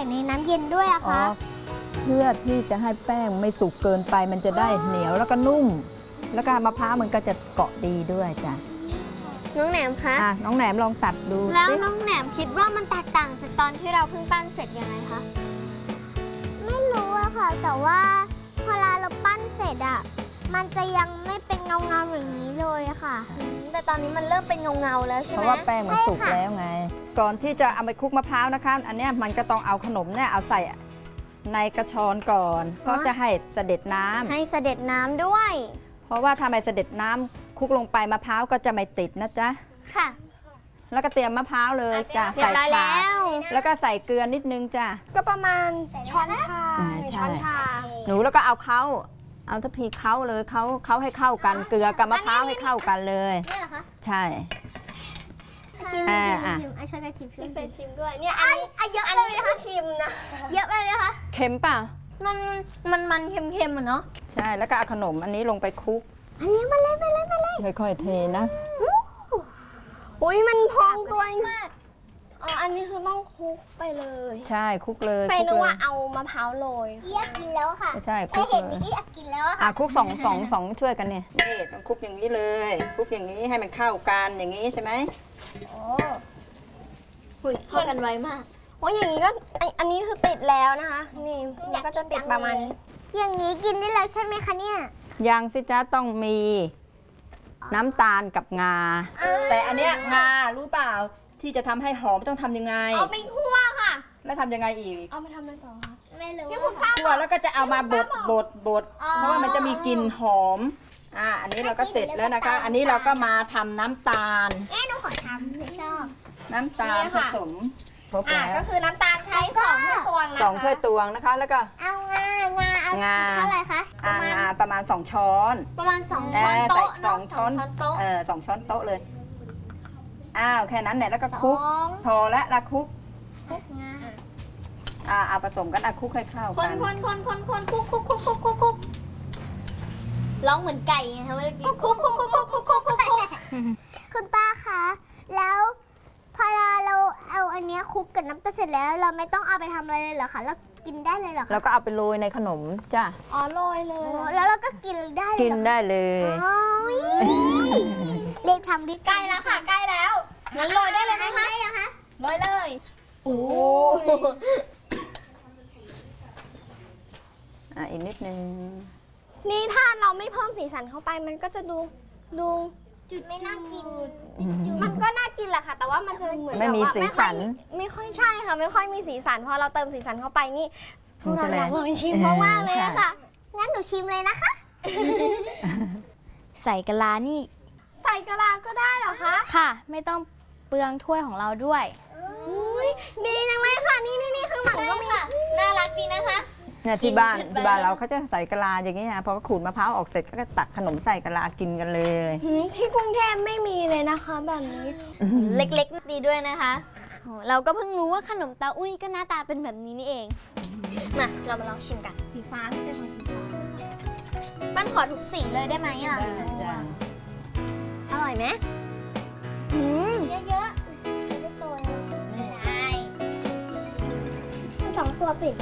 ในน้ำเย็นด้วยอะคะเพื่อที่จะให้แป้งไม่สุกเกินไปมันจะได้เหนียวแล้วก็นุ่ม แล้วก็มะพร้าวมันก็จะเกาะดีด้วยจ้ะน้องแหนมคะน้องแหนมลองตัดดูแล้วน้องแหนมคิดว่ามันแตกต่างจากตอนที่เราเพิ่งปั้นเสร็จยังไงคะไม่รู้อะค่ะแต่ว่าพอเราปั้นเสร็จอะมันจะยังไม่เป็นเงาอย่างนี้เลยอะค่ะแต่ตอนนี้มันเริ่มเป็นเงาแล้วใช่ไหมเพราะว่าแป้งมันสุกแล้วไงก่อนที่จะเอาไปคลุกมะพร้าวนะคะอันนี้มันก็ต้องเอาขนมเนี่ยเอาใส่ในกระชอนก่อนเพราะจะให้เสด็จน้ำให้เสด็จน้ำด้วยเพราะว่าถ้าไม่เสด็จน้ำคลุกลงไปมะพร้าวก็จะไม่ติดนะจ๊ะค่ะแล้วก็เตรียมมะพร้าวเลยจ้ะใส่ถาดแล้วก็ใส่เกลือนิดนึงจ้ะก็ประมาณช้อนชาหนูแล้วก็เอาทัพพีเข้าเลยเขาให้เข้ากันเกลือกับมะพร้าวให้เข้ากันเลยนี่เหรอคะใช่ชิมช่วยกันชิมไปชิมด้วยเนี่ยอันเยอะเลยนะคะชิมนะเยอะไปเลยนะคะเค็มป่ะมันเค็มๆอ่ะเนาะใช่แล้วก็เอาขนมอันนี้ลงไปคลุกอันนี้มาเลยค่อยๆเทนะอุ้ยมันพองตัวมากอันนี้คือต้องคลุกไปเลยใช่คลุกเลยเฟย์นึกว่าเอามะพร้าวโรยอยากกินแล้วค่ะใช่คลุกเลยอยากกินแล้วคลุกสองช่วยกันเนี่ยนี่ต้องคลุกอย่างนี้เลยคลุกอย่างนี้ให้มันเข้ากันอย่างนี้ใช่ไหมเข้ากันไวมากโอ้ยอย่างนี้ก็อันนี้คือติดแล้วนะคะนี่มันก็จะติดประมาณนี้อย่างนี้กินได้แล้วใช่ไหมคะเนี่ยยังสิจ๊ะต้องมีน้ำตาลกับงาแต่อันเนี้ยงารู้เปล่าที่จะทำให้หอมต้องทำยังไงเอาไปคั่วค่ะแล้วทำยังไงอีกเอาไปทำอะไรต่อคะไม่รู้คั่วแล้วก็จะเอามาบดเพราะว่ามันจะมีกลิ่นหอมอันนี้เราก็เสร็จแล้วนะคะอันนี้เราก็มาทำน้ำตาลหนูขอทำไม่ชอบน้ำตาลผสมครบแล้วก็คือน้ำตาลใช้2 ถ้วยตวงนะคะ 2 ถ้วยตวงนะคะแล้วก็เอางาเท่าไหร่คะประมาณ2 ช้อนประมาณ2 ช้อนโต๊ะ 2 ช้อนโต๊ะ2 ช้อนโต๊ะเลยแค่นั้นแหละแล้วก็คลุกพอแล้วละคลุกเอาผสมกันคลุกให้เข้ากันคนคุกร้องเหมือนไก่ไงคะว่าคุกคุณป้าคะแล้วพอเราเอาอันนี้คลุกกับน้ำตาลเสร็จแล้วเราไม่ต้องเอาไปทำอะไรเลยเหรอคะแล้วกินได้เลยเหรอคะแล้วก็เอาไปโรยในขนมจ้ะโรยเลยแล้วเราก็กินได้เลยเรียกทำดิใกล้แล้วค่ะใกล้แล้วงั้นโรยได้เลยไหมคะโรยเลยโอ้อีกนิดนึงนี่ถ้าเราไม่เพิ่มสีสันเข้าไปมันก็จะดูจุดไม่น่ากินมันก็น่ากินแหละค่ะแต่ว่ามันจะเหมือนไม่มีสีสันไม่ค่อยใช่ค่ะไม่ค่อยมีสีสันพอเราเติมสีสันเข้าไปนี่พวกเราอยากลองชิมมากเลยค่ะงั้นหนูชิมเลยนะคะใส่กะลานี่ใส่กะลาก็ได้เหรอคะค่ะไม่ต้องเปลืองถ้วยของเราด้วยดีจังเลยค่ะนี่ข้างหลังก็มีน่ารักดีนะคะเนี่ยที่บ้านเราเขาจะใส่กะลาอย่างนี้นะพอขูดมะพร้าวออกเสร็จก็ตักขนมใส่กะลากินกันเลยที่กรุงเทพไม่มีเลยนะคะแบบนี้เล็กๆดีด้วยนะคะเราก็เพิ่งรู้ว่าขนมตาอุ้ยก็หน้าตาเป็นแบบนี้นี่เองมาเรามาลองชิมกันสีฟ้าไม่ใช่สีฟ้าปั้นขอทุกสีเลยได้ไหมอร่อยไหมเยอะๆจะตัวได้ 2 ตัวปิด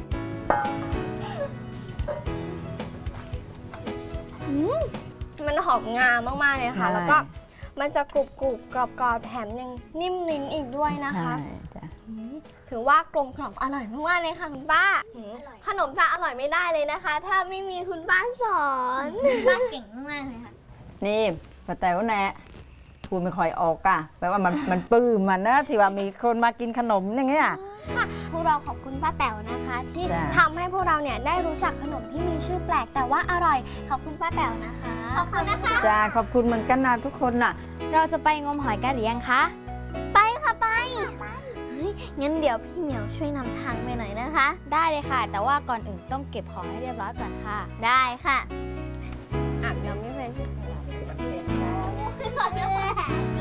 มันหอมงามากๆเลยค่ะแล้วก็มันจะกรุบกรอบแถมยังนิ่มลิ้นอีกด้วยนะคะถือว่ากลมกล่อมอร่อยมากๆเลยค่ะคุณป้าขนมจะอร่อยไม่ได้เลยนะคะ ถ้าไม่มีคุณป้าสอนป้าเก่งมากเลยค่ะนี่ป้าแต๋วแน่พูดไม่ค่อยออกแปลว่ามันปลื้มมันนะที่ว่ามีคนมากินขนมอย่างเงี้ยค่ะพวกเราขอบคุณป้าแต๋วนะคะที่ทำให้พวกเราเนี่ยได้รู้จักขนมที่มีชื่อแปลกแต่ว่าอร่อยขอบคุณป้าแต๋วนะคะขอบคุณนะคะจ้าขอบคุณเหมือนกันนะทุกคนน่ะเราจะไปงมหอยกันหรือยังคะไปค่ะไปงั้นเดี๋ยวพี่เหมียวช่วยนำทางไปหน่อยนะคะได้เลยค่ะแต่ว่าก่อนอื่นต้องเก็บของให้เรียบร้อยก่อนค่ะได้ค่ะเดี๋ยวไม่เป็น